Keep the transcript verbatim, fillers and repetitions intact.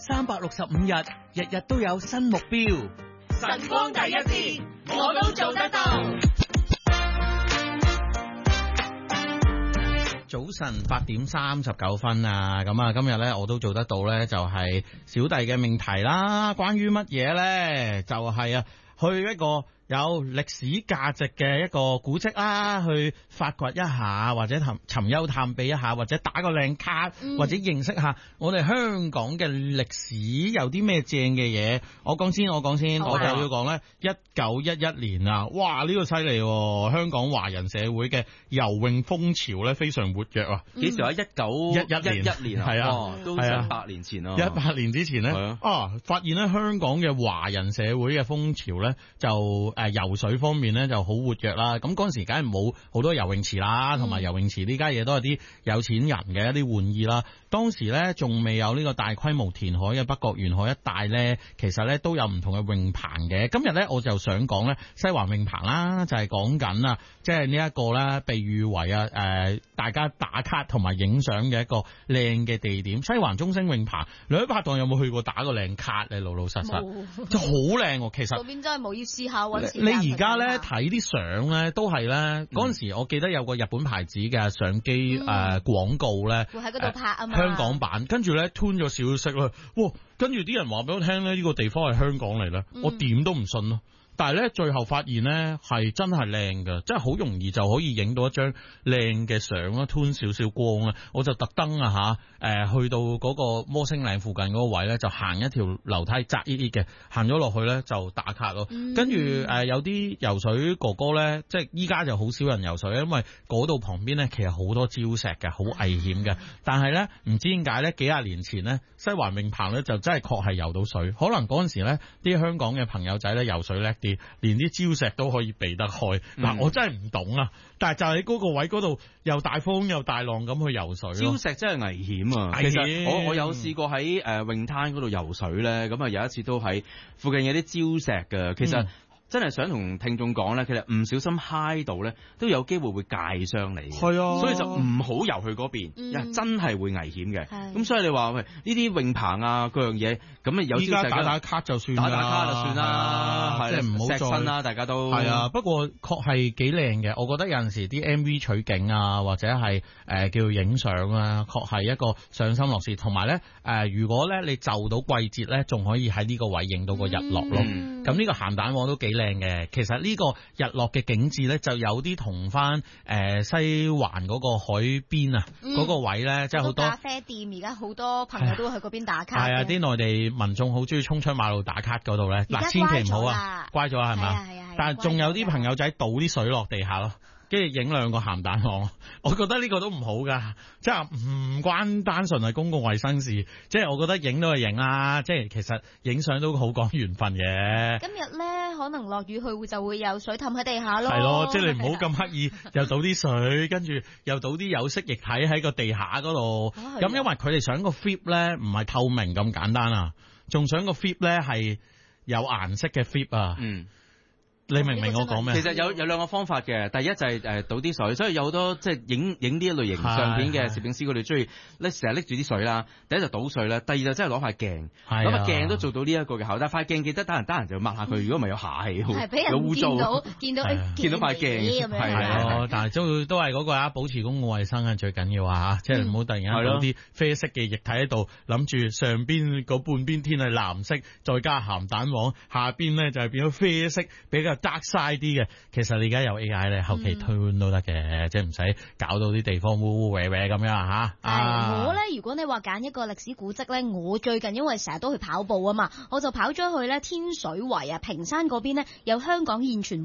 三百六十五日，日日都有新目標。 晨光第一線，我都做得到。 早晨八點三十九分啊，咁啊今日咧我都做得到咧，就係小弟嘅命題啦。關於乜嘢咧？就係啊，去一個有歷史價值嘅一個古蹟啦，去發掘一下，或者尋尋幽探秘一下，或者打個靚卡，嗯、或者認識下我哋香港嘅歷史有啲咩正嘅嘢。我講先，我講先，我就要講咧，一九一一年啊，哇呢、呢個犀利喎！香港華人社會嘅游泳風潮咧非常活躍啊！ 幾時啊？一九一一年，一年係啊， 哦、都成百年前咯。 一百年之前咧，啊，啊發現咧香港嘅華人社會嘅風潮咧就。誒游水方面咧就好活躍啦，咁嗰陣時梗係冇好多游泳池啦，同埋游泳池呢家嘢都係啲有錢人嘅一啲玩意啦。當時咧仲未有呢個大規模填海嘅北角沿海一帶咧，其實咧都有唔同嘅泳棚嘅。今日咧我就想講咧西環泳棚啦，就係講緊啊，即係呢一個咧被譽為啊誒大家打卡同埋影相嘅一個靚嘅地點。西環中星泳棚，兩位拍檔有冇去過打個靚卡咧？老老實實，就好靚喎。其實嗰邊真係冇要試下揾。 你而家咧睇啲相咧，都係咧嗰陣時，我記得有個日本牌子嘅相機誒廣告咧， 會喺嗰度拍啊嘛。 香港版，跟住咧吞咗少少色啦，哇！跟住啲人話俾我聽咧，呢個地方係香港嚟咧，嗯、我點都唔信咯。但係咧，最後發現咧係真係靚㗎，即係好容易就可以影到一張靚嘅相啦，吞少少光啦。我就特登啊吓，誒、呃、去到嗰個摩星嶺附近嗰個位咧，就行一條樓梯窄啲啲嘅，行咗落去咧就打卡咯。嗯、跟住誒、呃、有啲游水哥哥咧，即係依家就好少人游水，因為嗰度旁邊咧其實好多礁石嘅，好危險嘅。但係咧唔知點解咧，幾廿年前咧西環泳棚咧就真係確係游到水，可能嗰陣時咧啲香港嘅朋友仔咧游水叻啲。連啲礁石都可以避得開，嗱、嗯、我真係唔懂啊！但係就喺嗰個位嗰度，又大風又大浪咁去游水， 礁石真係危險啊！ 危險。 其實我我有試過喺誒泳灘嗰度游水咧，咁啊有一次都喺附近有啲礁石嘅，其實。嗯真係想同聽眾講咧，其實唔小心揩到咧，都有機會會界傷你。 係啊， 所以就唔好游去嗰邊，嗯、真係會危險嘅。咁所以你話喂，呢啲泳棚啊，各樣嘢，咁啊有礁石，依家打打卡就算， 打打卡就算啦， 即係唔好再身啦，大家都係啊。不過確係幾靚嘅，我覺得有陣時啲 M V 取景啊，或者係誒、呃、叫影相啊，確係一個賞心樂事。同埋咧誒，如果咧你就到季節咧，仲可以喺呢個位影到個日落咯。咁呢、嗯、個鹹蛋黃都幾靚嘅，其實呢個日落嘅景致咧，就有啲同翻誒西環嗰個海邊啊，嗰、嗯、個位咧，即係好多咖啡店，而家好多朋友都會去嗰邊打卡。 係啊，啲內地民眾好中意衝出馬路打卡嗰度咧，嗱千祈唔好啊，乖咗係嘛？但係仲有啲朋友仔倒啲水落地下咯。跟住影兩個鹹蛋黃，我覺得呢個都唔好噶，即係唔關單純係公共衛生事，即係我覺得影都係影啦，即係其實影相都好講緣分嘅。 今日咧可能落雨，佢會就會有水氹喺地下咯。 係咯，即係你唔好咁刻意又倒啲水，跟住又倒啲有色液體喺個地下嗰度。咁、啊、因為佢哋想個 flip 咧唔係透明咁簡單啊，仲想個 flip 咧係有顏色嘅 flip 啊。嗯。你明唔明我講咩？ 其實有有兩個方法嘅，第一就係誒倒啲水，所以有好多即係影影呢一類型相片嘅攝影師，佢哋中意咧成日拎住啲水啦。第一就倒水啦，第二就真係攞塊鏡，咁啊鏡都做到呢一個嘅效果。但係塊鏡記得得閒得閒就抹下佢，如果唔係有下氣，有污糟。見到見到見到塊鏡， 係咯。但係都都係嗰個啊，保持公共衛生係最緊要啊嚇，即係唔好突然間倒啲啡色嘅液體喺度，諗住上邊嗰半邊天係藍色，再加鹹蛋黃，下邊咧就係變咗啡色，比較dark side啲嘅。其實你而家有 A I 咧，後期推都得嘅，嗯、即係唔使搞到啲地方污污歪歪咁樣吓。 係、啊、我咧，如果你話揀一個歷史古蹟咧，我最近因為成日都去跑步啊嘛，我就跑咗去咧天水圍啊，屏山嗰邊咧有香港現存